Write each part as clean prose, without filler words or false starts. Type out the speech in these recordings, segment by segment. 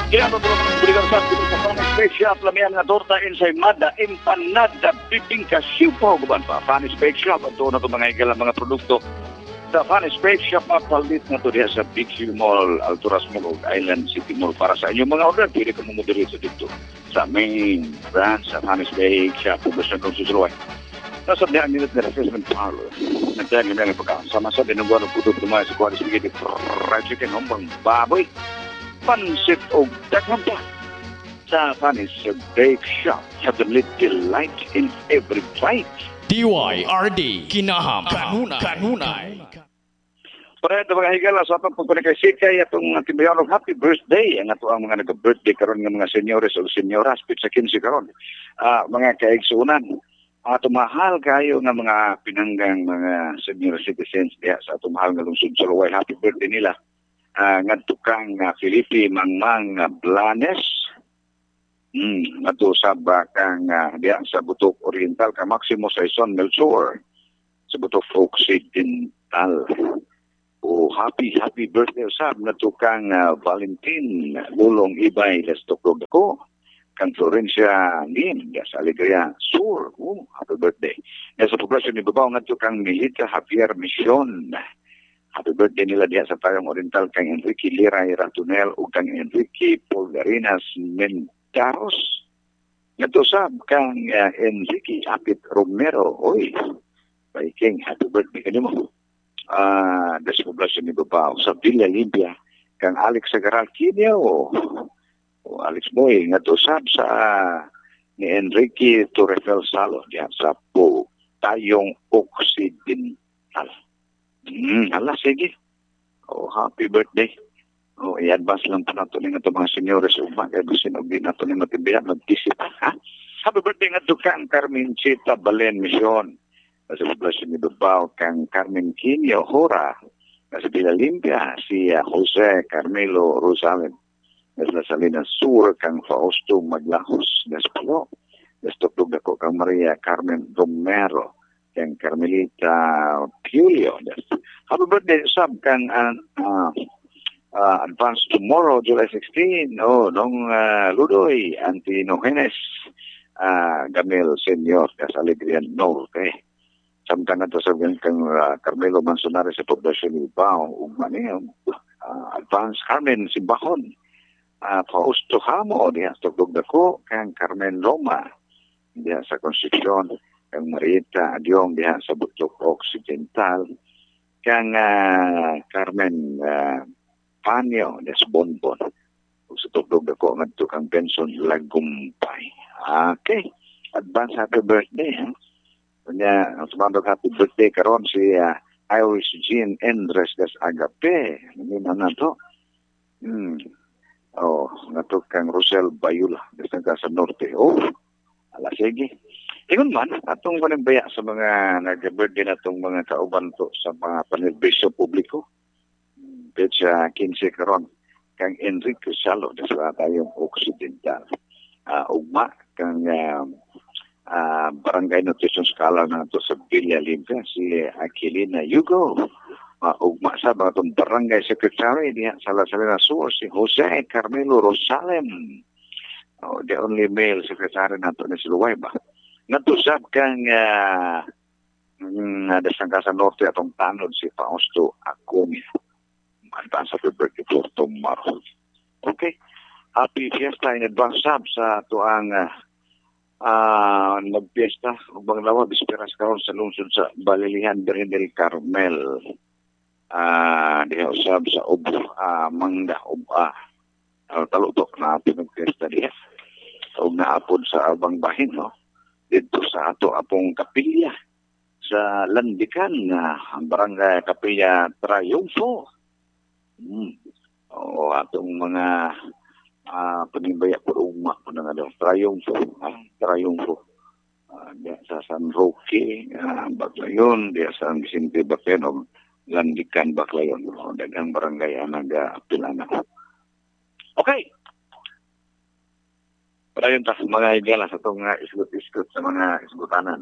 Kaya po buligang sa Spanish Bake Shop, lamihan nga torta ensaymada, empanada, bibingka, siupo, guban pa. Spanish Bake Shop, at doon na ito mga higala mga produkto. Sa Spanish Bake Shop, mapalit na ito diya sa Big Hill Mall, Alturas Mall, Island City Mall. Para sa inyong mga order, pwede ka mumudiritso dito sa main branch sa Spanish Bake Shop, Poblacion ng Susuruay. Nasa diyan minute na refreshment parlor. Nagtayan yung mga pagkakasama sa dinuguan ng puto tumayo sa Quadis Spaghetti Fried Chicken, hombang baboy, pansit o daghang pa. Sa Spanish Bake Shop, have the little light in every bite. DYRD Kinaham Kanunay. Para ito mga higala sa atong pagkunikay-sikay atong tibayan of happy birthday ang ato ang mga nag-birthday karon nga mga senyores o senyoras sa 15 karon. Mga kaigsunan, ato mahal kayo nga mga pinanggang mga senior citizens diya sa ato mahal nga lungsod sa Luway. Happy birthday nila. Ngadto kang Felipe Mangmang Blanes. Ato sa bakang diya sa Butok Oriental ka Maximo Saison Melchor sa Butok Occidental. Happy birthday usab na tukang Valentin Bulong Ibay Lestoklog ko kang Florencia Lim sa Alegria Sur. Happy birthday. Sa Poblacion ni Babaw nga tukang Milita Javier Mission. Happy birthday nila diya sa Tayong Oriental kang Enrique Liray Ratunel o kang Enrique Polgarinas Mentaros. Natusab kang Enrique Apit Romero. Oy, King, happy birthday kanimo. Sa Poblacion ni Babaw sa Villa Limpia kang Alex Sagaral Kinyo o Alex Boy nga tusab sa ni Enrique Torrefel Salo diyan sa Tayong Occidental. Hala, sige. Happy birthday. I-advance lang pa nato ni nga mga senyores kaya gusto na din nato ni matibihan mag-isip. Happy birthday nga kang Carmen Chita Balen Mission. Sa Poblacion ni Babaw kang Carmen Quinio Hora. Sa Villa Limpia si Jose Carmelo Rosales. Sa Salinas Sur kang Fausto Maglahos. Palo. Tuklog ako kang Maria Carmen Romero kang Carmelita Pulio. Happy birthday sab kang advance tomorrow July 16 nung Ludoy Antino Henes Gamel Senior sa Alegria Norte. Samtang ito sabihin kang Carmelo Mansonares sa Poblacion ni Bao, Advance Carmen Simbahon, Fausto Hamo, diya sa Tuglog Dako, kang Carmen Roma, diya sa Constitucion, kang Marieta Adyong, diya sa Butok Occidental, kang Carmen Panyo, diya sa Bonbon, sa Tuglog Dako, ngadto kang Benson Lagumpay. Okay, advance happy birthday, Kanya, sumandog happy birthday karon si Iris Jean Endres des Agape. Nina na to. Nato kang Rosel Bayula des sa Norte. Ala sige. Ingon man, atong panibaya sa mga nag-birthday na itong mga kauban to sa mga panirbisyo publiko. Petsa 15 karon kang Enrique Salo des Tayong Occidental. Ugma kang Barangay Nutrition Scholar na ito sa Villa Limpia, si Aquilina Yugo. Ugma sa itong Barangay Secretary diya sa La Salina Sur, si Jose Carmelo Rosalem. The only male secretary na ito na si Luway ba? Natusab kang Desangkasa Norte atong tanod si Fausto Acomia. Advance happy birthday for tomorrow. Okay. Happy fiesta in advance sa tuang nagpiesta ubang lawa bisperas karon sa lungsod sa Balilihan del Carmel diha usab sa Mangda talutok na pinagpiesta diha ug naapod sa Albang Bahin dito sa ato apong kapilya sa Landikan barangay Kapilya Triunfo. Atong mga panibaya po umma po na nga daw. Triumfo. Diya sa San Roque, Baclayon, diya sa Vicente Baclayon, Landikan Baclayon. Dagang barangay nag-apilana. Okay. Para yun mga igala sa itong isgot-isgot sa mga isgotanan.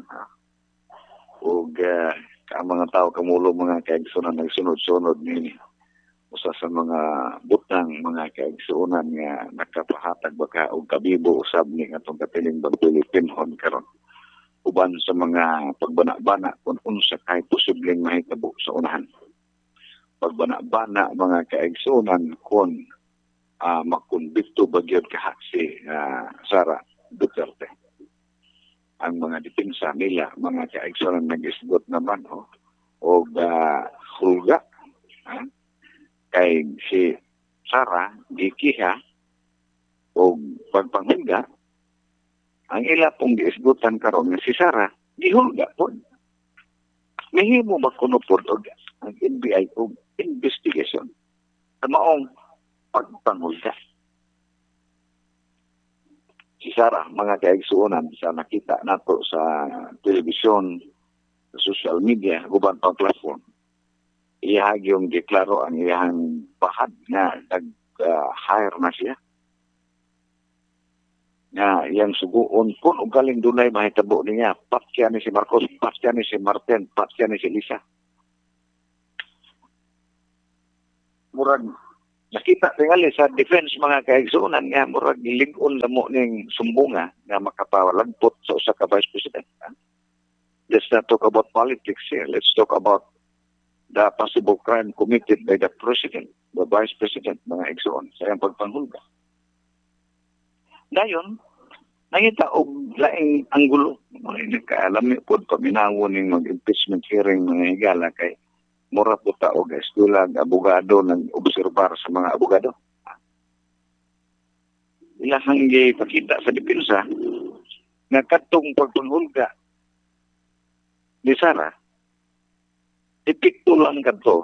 O mga tao kamulo mga kaigsunan nagsunod-sunod nini. usa sa mga butang mga kaigsuonan nga nakapahatag baka og kabibo usab ni atong katilingban Pilipinhon karon uban sa mga pagbana-bana kung unsa kay posibleng mahitabo sa unahan. Pagbana-bana mga kaigsuonan kung makumbikto ba gyud kaha si Sara Duterte. Ang mga depensa nila mga kaigsuonan nag-isgot naman og hulga kay si Sara gikiha o pagpanghulga ang ila pong giisgutan karon nga si Sara gihulga po. Mahimo ba kuno po ang NBI o investigation sa maong pagpanghulga. Si Sara, mga kaigsuonan sa nakita nato sa telebisyon, sa social media, guban pang platform, iyahag yung deklaro ang iyahang bahad na nag-hire na siya. Nga iyang suguon kung ugaling dunay mahitabo niya, patya ni si Marcos, patya ni si Martin, patya ni si Lisa. Murag, nakita tingali sa defense mga kaigsuonan nga murag ligon lamo ning sumbunga nga makapalagpot sa usa ka vice president. Let's not talk about politics here. Let's talk about the possible crime committed by the president, the vice president, mga igsoon sa iyang pagpanghulga. Dayon, nakita og laing anggulo. Nagkaalami po paminawon ng mag-impeachment hearing mga higala kay mura po taog eskwela abogado nang obserbar sa mga abogado. Ilahang ipakita sa depensa na katong pagpanghulga ni Sara epekto lang kadto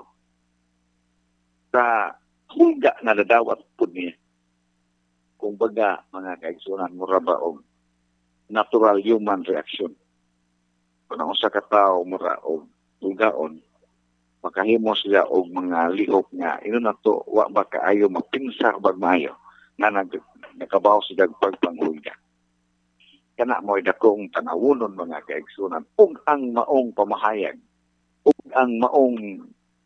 sa hulga na nadawat po niya. Kung baga, mga kaigsuonan, mura ba og natural human reaction. Kung ang usa ka tawo mura og hulgaon, makahimo sila og mga lihok nga ino na to, wa ba kaayo mapinsar bag maayo na nakabaw sila pagpanghulga. Kana mo'y dakong tanawunon mga kaigsuonan ug ang maong pamahayag ug ang maong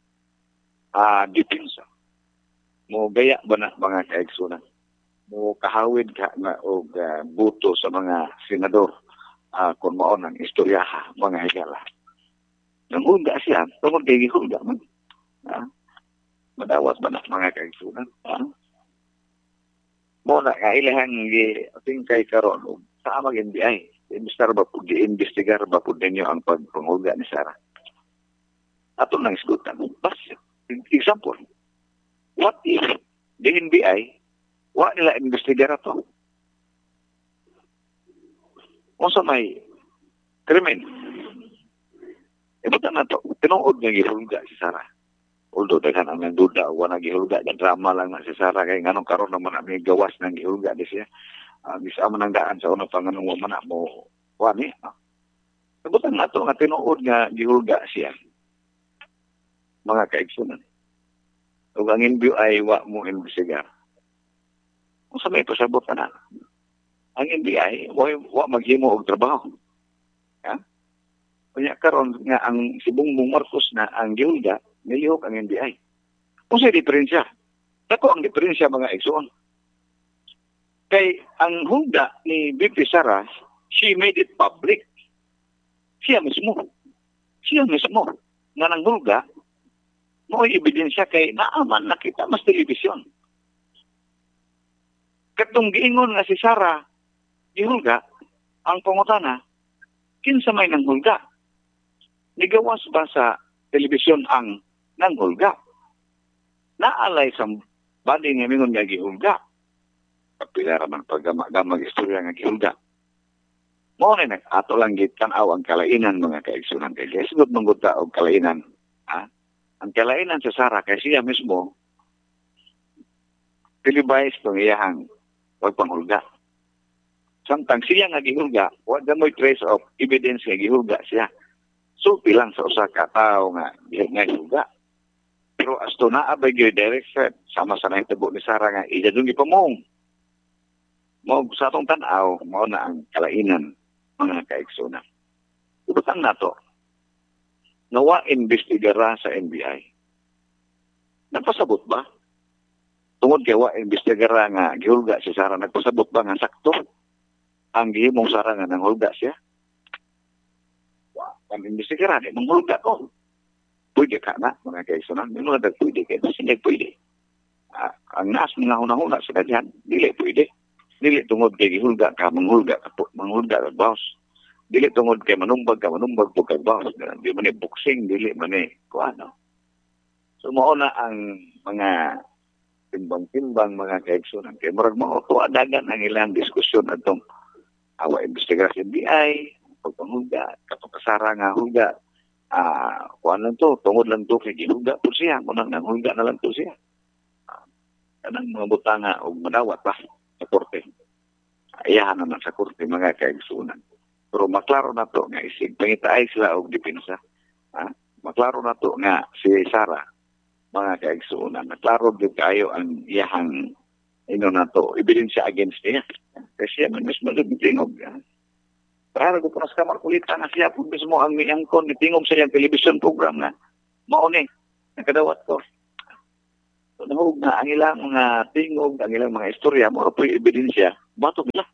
depensa mo gaya ba na mga kaigsuonan mo kahawid ka na og buto sa mga senador kung mao nang istoryaha mga higala nang hulga siya tungod kay hulga man madawat ba na mga kaigsuonan mo na kailahang tingkay karon sa amag NBI imbestigar ba po gi-investigar ba po ninyo ang pagpanghulga ni Sara. Ato nang isgutan. Bas, example, what if the NBI, wa nila investigar ato? Kung sa may krimen, ibutan na to, tinuod nga gihulga si Sara. Although, daghan ang duda, wala gihulga, drama lang na si Sara, kaya nga nung karoon naman may gawas ng gihulga di siya. Bisa man ang daan sa unang panganong waman na mo, wani. Ibutan na to, nga tinuod nga gihulga siya. Mga kaigsunan. Kung ang NBI wa mo imbestigar. Kung sa may pasabot na ang NBI wa maghimo og trabaho. Kanya karon nga ang si Bongbong Marcos na ang gihulga, nilihok ang NBI. Kung sa diferensya. Dako ang diferensya mga igsuon. Kay ang hulga ni BP Sara, she made it public. Siya mismo nga nang hulga mo ebidensya kay naaman nakita mas telebisyon. Katong giingon nga si Sara gihulga ang pangutana kinsa may nanghulga. Nigawas ba sa telebisyon ang nanghulga? Naalay sa bali nga mingon nga gihulga. Kapila raman paggamag istorya nga gihulga. Mo na ato lang gitan-aw ang kalainan mga kaigsunan kay sugod manggod ta og kalainan. Ang kalainan sa Sara kay siya mismo tilibay sa iyahang pagpanghulga. Samtang siya nga gihulga, wa mo'y trace of evidence nga gihulga siya. So bilang sa usa ka tawo nga gihulga. Pero as to naabay gyud direct threat sama sa nahitabo ni Sara nga iya dung gipamong. Mo sa atong tan-aw mao na ang kalainan mga kaigsunan. Ibutang nato nawa investigara sa NBI Nagpasabot ba? Tungod kay wa imbestigara nga gihulga si Sara, nagpasabot ba nga sakto ang gihimong Sara nga nanghulga siya? Wa ang imbestigara ni manghulga ko. Pwede ka na mga kaigsunan, nila pwede kay hindi pwede. Ang naas mga hunahuna sa kadyan, dili pwede. Dili tungod kay gihulga ka, manghulga ka boss. Dili tungod kay manumbag po kay boss. Di man ni boxing, dili man ni kuano. So mao na ang mga timbang-timbang mga kaigsunan. Kaya murag mao tuadagan ang ilang diskusyon atong awa investigasyon BI, pagpanghulga, kapagkasara nga hulga, kuan lang to, tungod lang to kay gihulga po siya, munang nanghulga na lang to siya. Kanang mga butanga o madawat pa sa korte. Ayahan naman sa korte mga kaigsunan. Pero maklaro na to nga isig pangitaay sila og depensa. Maklaro na to nga si Sara mga kaigsunan. Naklaro din kayo ang iyahang na to, ebidensya against niya. Kasi siya man mismo nagtingog. Para ko sa kamar kulita na siya po mismo ang miyangkon, nitingog sa iyang television program na mauni, nakadawat ko. So nahug na ang ilang mga tingog, ang ilang mga istorya, mo po ebidensya, batok nila.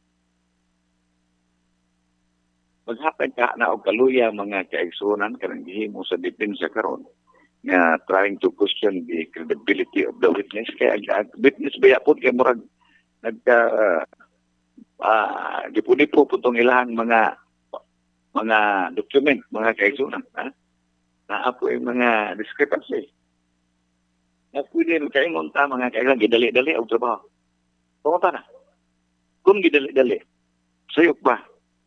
Maghapag ka na og kaluya mga kaigsunan, kanang gihimo sa depensa karon nga trying to question the credibility of the witness. Kaya witness ba po kay murag dipo-dipo po itong ilang mga document, mga kaigsunan. Na apo yung mga discrepancy. Na pwede kaingon ta mga kailan, gidali-dali ang trabaho. Pumunta na. Kung gidali-dali, sayok ba?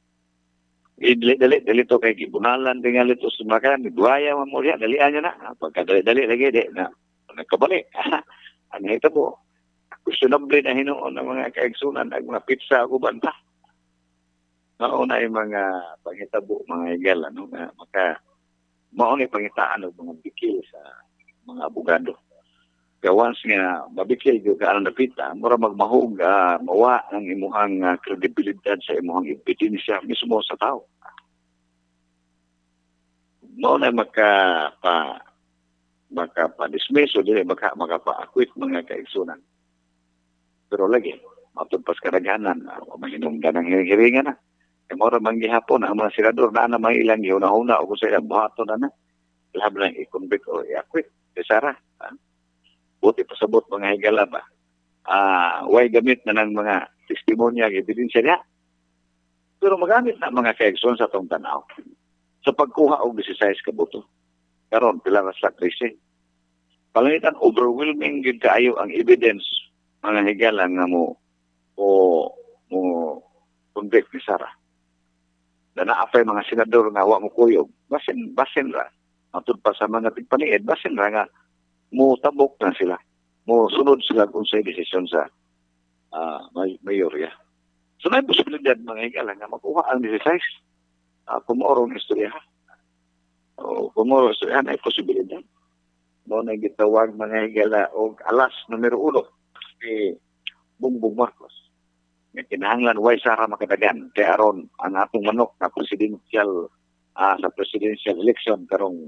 Dali to kay gibunalan dengan ito sumakan duaya mamulya dalian niya na pagka dali lagi di na nagkabalik ano ito po questionable na hinuon ng mga kaigsunan ang mga pizza uban pa mauna yung mga pangitabo mga igal ano nga maka mauna yung pangitaan ng mga bikil sa mga abogado kaya once nga mabikil yung kaan na pita mura magmahog mawa ang imuhang kredibilidad sa imuhang ebidensya mismo sa tao. Mauna makapa-dismiss o dili makapa-acquit mga kaigsunan. Pero lagi, matugpas karaganan, mahinunggan ang hiringan na. E mura manggihapon ang mga senador na naman ilang gihuna-huna o kung sa ilang buhato na. Lahab lang i-convict o i-acquit. E Sara, buti pasabot mga higala ba? Way gamit na ng mga testimonya, ebidensya niya. Pero magamit na mga kaigsunan sa tong tanaw. Sa pagkuha og 16 ka boto. Karon pila ra sa 13. Palangitan overwhelming gyud kaayo ang evidence mga higala nga mo convict ni Sara. Na naapay mga senador nga wa mo kuyog. Basin ra. Matud pa sa mga tigpaniid, basin ra nga mo tabok na sila. Mo sunod sila kung sa desisyon sa mayorya. So na posibilidad mga higala nga makuha ang 16. Kumorong istorya. Kumorong istorya na posibilidad. Doon ay gitawag mga higala o alas numero 1 si Bongbong Marcos. Nga kinahanglan way Sara makadagan kaya aron ang atong manok na presidential sa presidential election karong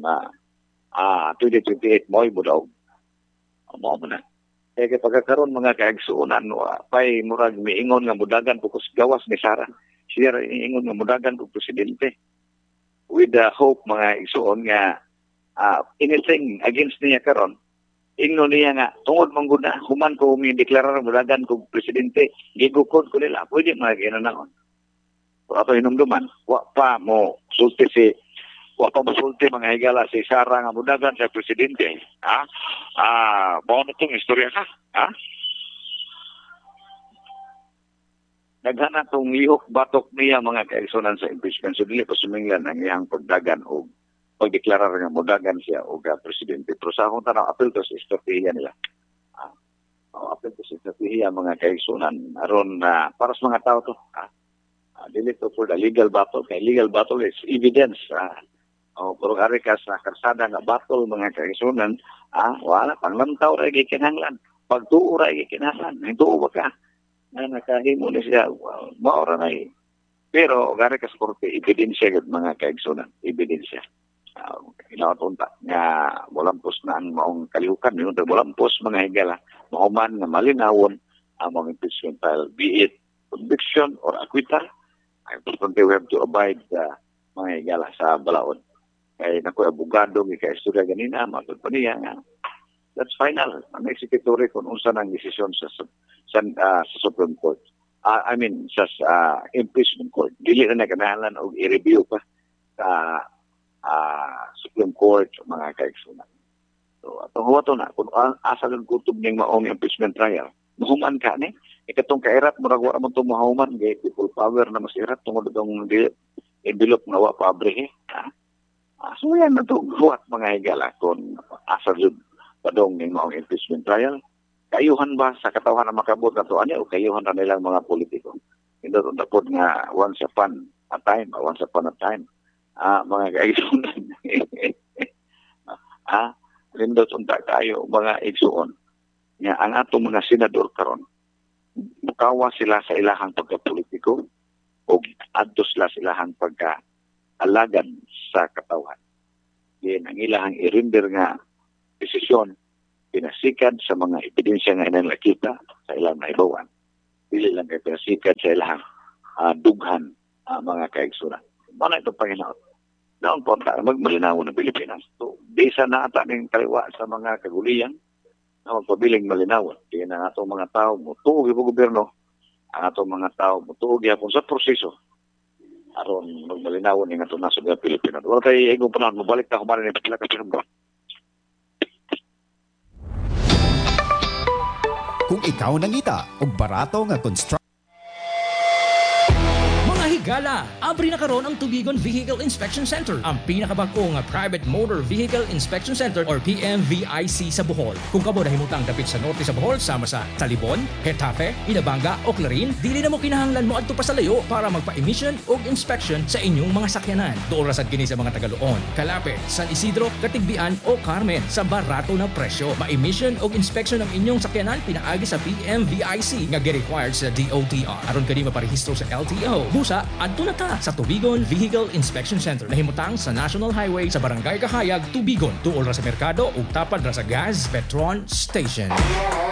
2028 mo'y budaw. Mo na. Kaya pagkakaroon mga kaigsuunan pay murag miingon nga mudagan pukos gawas ni Sara. Siya ingon nga mudagan og presidente with the hope mga igsuon nga anything against niya karon ingnon niya nga tungod man gud na human ko mi-deklarar mudagan kog presidente gigukod ko nila pwede maginanaon so ato hinumduman wa pa masulti mga higala si Sara nga mudagan sa presidente mao na tong istorya ka Naghana tong lihok batok niya mga kaigsunan sa impeachment. So dili pa suminglan ang iyang pagdagan o pagdeklarar nga modagan siya o presidente. Pero sa akong tanaw, apel to sa estratehiya nila. Apel to sa estratehiya mga kaigsunan. Aron para sa mga tao to. Dili to for the legal battle. Kay legal battle is evidence. Pero kari ka sa karsada nga battle mga kaigsunan, wala pang lamtaw ra gikinahanglan. Pagtuo ra gikinahanglan. Nagtuo ba ka? Na nakahimo na siya, maura na Pero, gari ka sa korte, ebidensya mga kaigsunan, ebidensya. Inatunta nga mulampos na ang maong kalihukan yun, mulampos mga higala, mahuman nga malinawon ang mga impeachment file, be it conviction or acquittal. Ang importante, we have to abide mga higala sa balaod. Kaya naku, abogado, ika-istorya ganina, matod pa niya nga. That's final. Ang executory kung unsa ng desisyon sa Supreme Court. Sa impeachment court. Dili na naganahalan o i-review pa sa Supreme Court mga kaigsunan. So, atong huwato na, kung asa ng kutob niyang maong impeachment trial, mahuman ka ni. Ikatong kairat, murag wala mo itong mahuman, gay people power na mas irat, tungod itong envelope na wa pabre. So, yan na itong huwat mga higala kung asa ng padong ng maong impeachment trial. Kayuhan ba sa katawan na makabot na ito? O kayuhan na nilang mga politiko? Hindi ito tapos nga once upon a time, mga kaigsunan. Lindot unta tayo, mga igsuon. Nga, ang atong mga senador karon, mukawa sila sa ilahang pagkapolitiko o adto sila sa ilahang pagkaalagan sa katawan. Yan ang ilahang i-render nga desisyon pinasikat sa mga ebidensya nga inang nakita sa ilang naibawan. Dili lang kay pinasikat sa ilang dughan mga kaigsunan. Mana ito Panginoon? Noon po, magmalinaw ng Pilipinas. So, desa na ata ng kaliwa sa mga kagulian na magpabiling malinawan. Kaya na atong mga tao, mutuog yung gobyerno, ang atong mga tao, mutuog yapon sa proseso. Aron magmalinawan ng atong nasod ng Pilipinas. Wala tayo higong panahon, mabalik na kumarin ng pagkila ka pinambang. Kung ikaw nangita og barato nga construction Higala, abri na karon ang Tubigon Vehicle Inspection Center, ang pinakabag-o nga private motor vehicle inspection center or PMVIC sa Bohol. Kung kamo nahimutang dapit sa norte sa Bohol sama sa Talibon, Hetafe, Inabanga o Clarin, dili na mo kinahanglan mo adto pa sa layo para magpa-emission o inspection sa inyong mga sakyanan. Doon rasad kini sa mga Tagaloon, Calapet, San Isidro, Katigbian o Carmen sa barato na presyo. Ma-emission o inspection ang inyong sakyanan pinaagi sa PMVIC nga gi-required sa DOTR. Aron kani maparehistro sa LTO. Busa adto na ta sa Tubigon Vehicle Inspection Center nahimutang sa National Highway sa Barangay Kahayag, Tubigon, tuol ra sa merkado ug tapad ra sa Gas Petron Station.